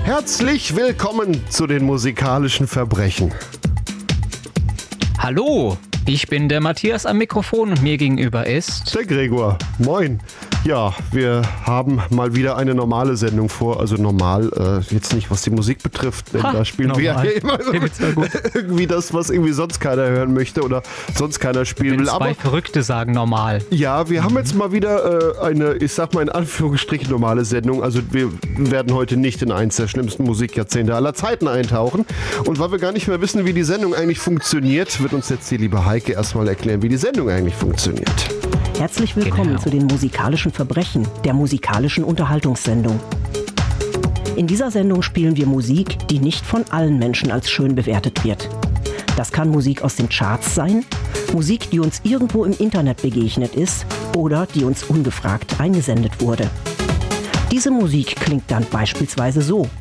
Herzlich willkommen zu den musikalischen Verbrechen. Hallo, ich bin der Matthias am Mikrofon und mir gegenüber ist... Der Gregor. Moin. Ja, wir haben mal wieder eine normale Sendung vor. Also normal, jetzt nicht, was die Musik betrifft. Denn da spielen wir ja immer irgendwie das, was irgendwie sonst keiner hören möchte oder sonst keiner spielen will. Zwei Verrückte sagen normal. Ja, wir haben jetzt mal wieder eine, ich sag mal in Anführungsstrichen, normale Sendung. Also wir werden heute nicht in eins der schlimmsten Musikjahrzehnte aller Zeiten eintauchen. Und weil wir gar nicht mehr wissen, wie die Sendung eigentlich funktioniert, wird uns jetzt die liebe Heike erstmal erklären, wie die Sendung eigentlich funktioniert. Herzlich willkommen zu den musikalischen Verbrechen, der musikalischen Unterhaltungssendung. In dieser Sendung spielen wir Musik, die nicht von allen Menschen als schön bewertet wird. Das kann Musik aus den Charts sein, Musik, die uns irgendwo im Internet begegnet ist oder die uns ungefragt eingesendet wurde. Diese Musik klingt dann beispielsweise so.